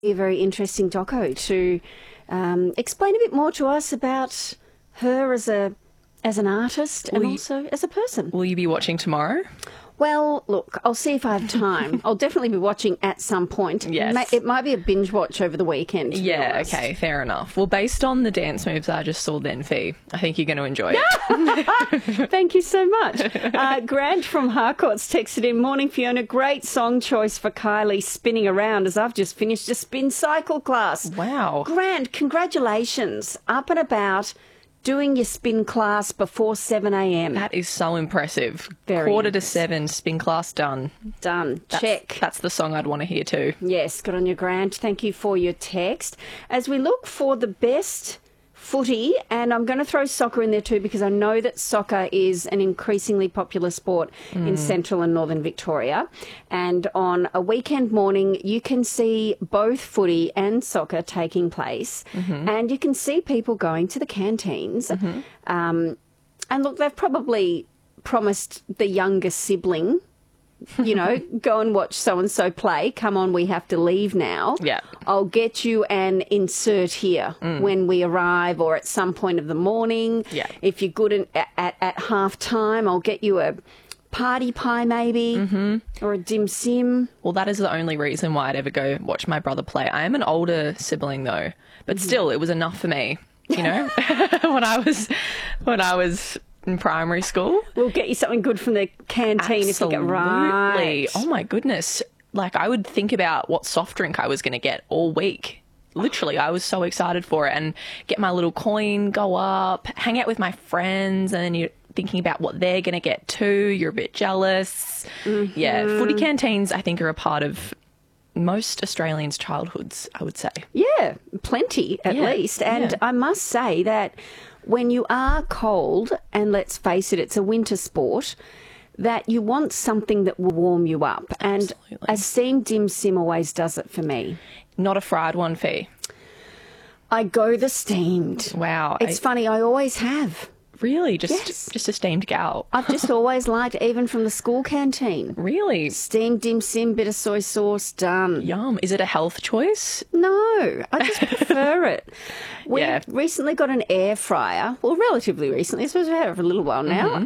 A very interesting doco to explain a bit more to us about her as an artist and also as a person. Will you be watching tomorrow? Well, look, I'll see if I have time. I'll definitely be watching at some point. Yes. It might be a binge watch over the weekend. Yeah, okay, fair enough. Well, based on the dance moves I just saw then, Fee, I think you're going to enjoy it. Thank you so much. Grant from Harcourt's texted in, "Morning, Fiona. Great song choice for Kylie, Spinning Around, as I've just finished a spin cycle class." Wow. Grant, congratulations. Up and about, doing your spin class before 7 a.m. That is so impressive. Very 6:45, spin class done. Done. Check. That's the song I'd want to hear too. Yes, good on you, Grant. Thank you for your text. As we look for the best footy, and I'm going to throw soccer in there too because I know that soccer is an increasingly popular sport in central and northern Victoria. And on a weekend morning, you can see both footy and soccer taking place, and you can see people going to the canteens. And look, they've probably promised the younger sibling, you know, go and watch so-and-so play. Come on, we have to leave now. Yeah. I'll get you an insert here when we arrive or at some point of the morning. Yeah. If you're good at half time, I'll get you a party pie maybe or a dim sim. Well, that is the only reason why I'd ever go watch my brother play. I am an older sibling though, but still, it was enough for me, you know, when I was in primary school. We'll get you something good from the canteen if you get right. Absolutely. Oh my goodness. Like, I would think about what soft drink I was going to get all week. Literally, I was so excited for it, and get my little coin, go up, hang out with my friends, and then you're thinking about what they're going to get too. You're a bit jealous. Yeah, footy canteens, I think, are a part of most Australians' childhoods, I would say. Yeah, plenty at least. And I must say that when you are cold, and let's face it, it's a winter sport, that you want something that will warm you up. Absolutely. And a steamed dim sim always does it for me. Not a fried one, Fee. I go the steamed. Wow. It's funny, I always have. Really? Yes. Just a steamed gal. I've just always liked, even from the school canteen. Really? Steamed dim sim, bit of soy sauce, done. Yum. Is it a health choice? No, I just prefer it. We Yeah. recently got an air fryer. Well, relatively recently. I suppose we've had it for a little while now.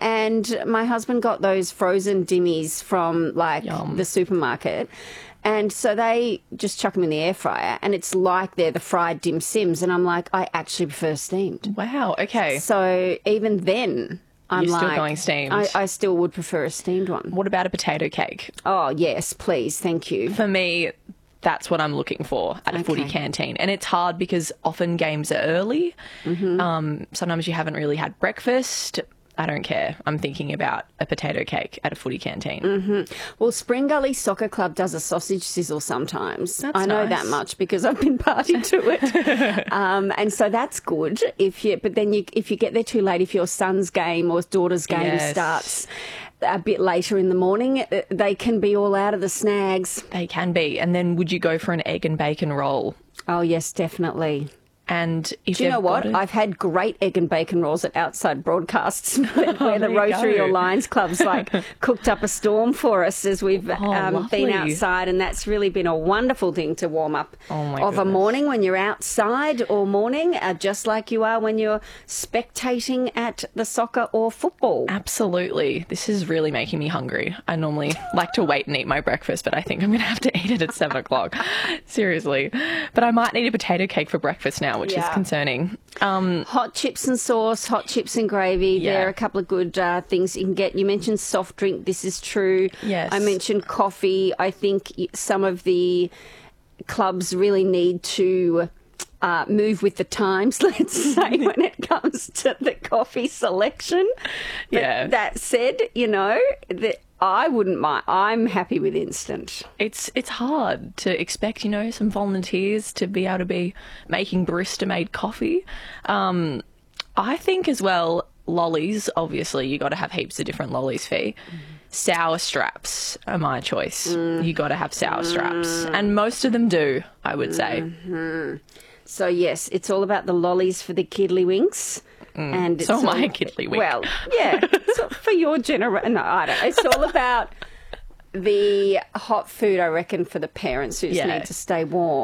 And my husband got those frozen dimmies from the supermarket. And so they just chuck them in the air fryer, and it's like they're the fried dim sims. And I'm like, I actually prefer steamed. Wow. Okay. So even then, I'm You're like, still going steamed. I still would prefer a steamed one. What about a potato cake? Oh, yes, please. Thank you. For me, that's what I'm looking for at a footy canteen. And it's hard because often games are early. Sometimes you haven't really had breakfast. I don't care. I'm thinking about a potato cake at a footy canteen. Well, Spring Gully Soccer Club does a sausage sizzle sometimes. That's I know nice. that much because I've been party to it. And so that's good. But then if you get there too late, if your son's game or daughter's game starts a bit later in the morning, they can be all out of the snags. They can be. And then would you go for an egg and bacon roll? Oh, yes, definitely. And if Do you know what? I've had great egg and bacon rolls at outside broadcasts where the Rotary or Lions Club's cooked up a storm for us as we've been lovely. outside, and that's really been a wonderful thing to warm up my a morning when you're outside or morning, just like you are when you're spectating at the soccer or football. Absolutely. This is really making me hungry. I normally like to wait and eat my breakfast, but I think I'm going to have to eat it at 7 o'clock. Seriously. But I might need a potato cake for breakfast now, which is concerning. Hot chips and sauce, hot chips and gravy. There are a couple of good things you can get. You mentioned soft drink. This is true. Yes. I mentioned coffee. I think some of the clubs really need to move with the times, let's say, when it comes to the coffee selection. But that said, you know, I wouldn't mind. I'm happy with instant. It's hard to expect, you know, some volunteers to be able to be making barista-made coffee. I think as well, lollies, obviously, you got to have heaps of different lollies, Fee. Sour straps are my choice. You got to have sour straps. And most of them do, I would say. So, yes, it's all about the lollies for the kiddlywinks. And so am I a kiddlywink. Well, yeah, so for your generation, no, I don't. It's all about the hot food, I reckon, for the parents who just need to stay warm.